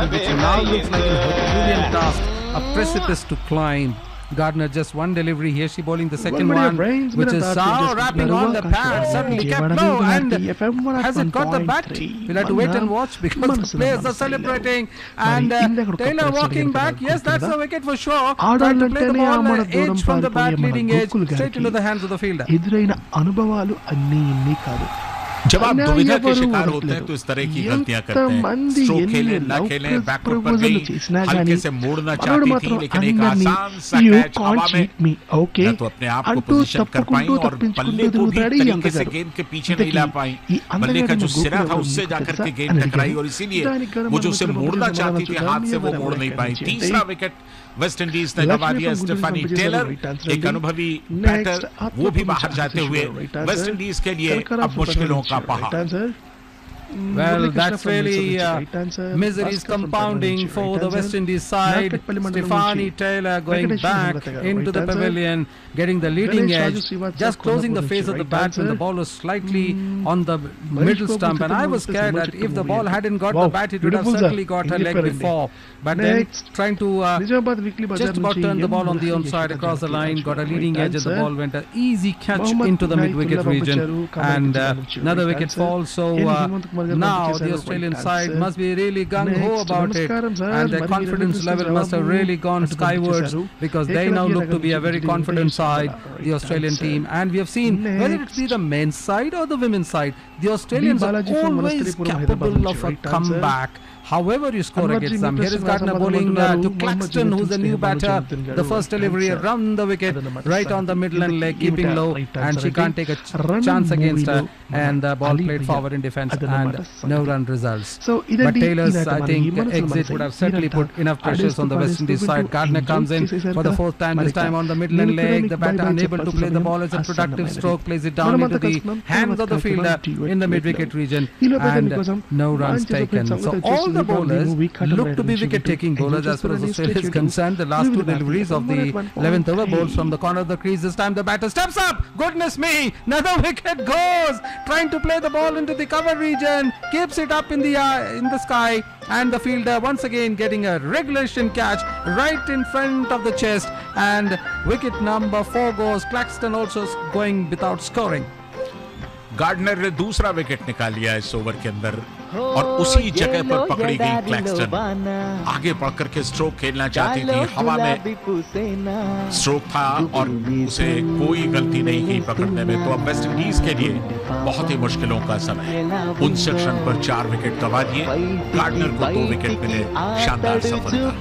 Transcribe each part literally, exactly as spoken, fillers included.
which now looks like a Herculean task, a precipice to climb. Gardner just one delivery. Here she bowling the second one, which is now wrapping on the pad. Suddenly kept low, and has it got the bat? We'll have to wait and watch because the players are celebrating. And uh, Taylor walking back. Yes, that's the wicket for sure. Trying to play the ball uh, edge from the bat, leading edge, straight into the hands of the fielder. जब आप दुविधा के शिकार होते हैं तो इस तरह की गलतियां करते हैं। स्ट्रोक खेलें ना खेलें, बैकफुट पर गई, हल्के से मोड़ना चाहती थी लेकिन एक आसान सा कैच हवा में न तो अपने आप को पोजीशन कर पाई और बल्ले को भी तरीके से गेंद के पीछे नहीं ला पाई। बल्ले का जो सिरा था उससे जाकर के गेंद टकराई और इसीलिए वो जो उसे मोड़ना चाहती थी हाथ से वो मोड़ नहीं पाई। तीसरा विकेट वेस्ट इंडीज ने दबा दिया। स्टेफानी टेलर एक अनुभवी बैटर, वो भी बाहर जाते हुए वेस्ट इंडीज के लिए अब मुश्किलों का पहाड़। Well, that's really uh, misery is compounding for the West Indies side. Stephanie Taylor going back into the pavilion, getting the leading edge, just closing the face of the bat when the ball was slightly on the middle stump. And I was scared that if the ball hadn't got the bat, it would have certainly got her leg before. But then trying to uh, just about turn the ball on the onside across the line, got a leading edge as the ball went an easy catch into the mid-wicket region. And uh, another wicket fall. So uh, now the Australian side must be really gung-ho about it, and their confidence level must have really gone skywards because they now look to be a very confident side, the Australian team. And we have seen, whether it be the men's side or the women's side, the Australians are always capable of a comeback. However you score against them. Here is Gardner bowling uh, to Claxton, who's the new batter. The first delivery around the wicket, right on the middle and leg, keeping low, and she can't take a ch chance against her. And the ball played forward in defence, and no run results. But Taylor's, I think, exit would have certainly put enough pressures on the West Indies side. Gardner comes in for the fourth time, this time on the middle and leg. The batter unable to play the ball as a productive stroke, plays it down into the hands of the fielder in the mid-wicket region, and no runs taken. So all the bowlers look to be wicket-taking bowlers as far as Australia is concerned. The last two deliveries of the eleventh over balls from the corner of the crease. This time the batter steps up. Goodness me! Another wicket goes. Trying to play the ball into the cover region, keeps it up in the uh, in the sky, and the fielder once again getting a regulation catch right in front of the chest. And wicket number four goes. Claxton also going without scoring. Gardener ने दूसरा wicket निकाल लिया इस over के अंदर और उसी जगह पर पकड़ी गई क्लैक्सटन। आगे बढ़कर के स्ट्रोक खेलना चाहती थी, हवा में स्ट्रोक था और उसे कोई गलती नहीं की पकड़ने में। तो अब वेस्ट इंडीज के लिए बहुत ही मुश्किलों का समय। उनसठ रन पर चार विकेट गंवा दिए, गार्डनर को दो विकेट मिले। शानदार सफलता।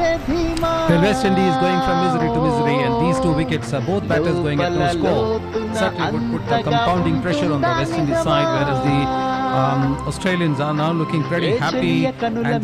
West Indies going from misery to misery, and these two wickets are both batters going at no score. Certainly would put a compounding pressure on the West Indies side, whereas the um, Australians are now looking pretty happy, and